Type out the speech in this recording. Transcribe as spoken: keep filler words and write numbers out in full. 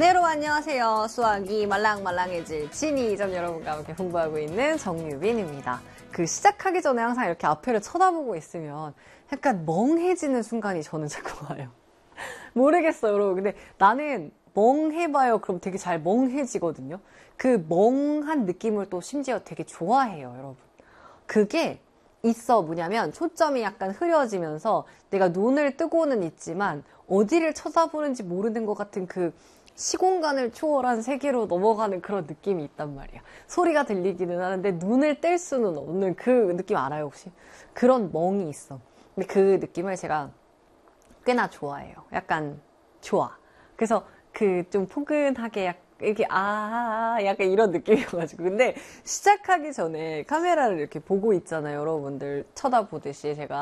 네, 여러분 안녕하세요. 수학이 말랑말랑해질 진이 전 여러분과 함께 공부하고 있는 정유빈입니다. 그 시작하기 전에 항상 이렇게 앞에를 쳐다보고 있으면 약간 멍해지는 순간이 저는 자꾸 와요. 모르겠어요, 여러분. 근데 나는 멍해봐요. 그럼 되게 잘 멍해지거든요. 그 멍한 느낌을 또 심지어 되게 좋아해요, 여러분. 그게 있어. 뭐냐면 초점이 약간 흐려지면서 내가 눈을 뜨고는 있지만 어디를 쳐다보는지 모르는 것 같은 그 시공간을 초월한 세계로 넘어가는 그런 느낌이 있단 말이야. 소리가 들리기는 하는데 눈을 뗄 수는 없는 그 느낌 알아요, 혹시? 그런 멍이 있어. 근데 그 느낌을 제가 꽤나 좋아해요. 약간 좋아. 그래서 그 좀 포근하게 약 이렇게 아 약간 이런 느낌이어가지고. 근데 시작하기 전에 카메라를 이렇게 보고 있잖아요, 여러분들 쳐다보듯이 제가.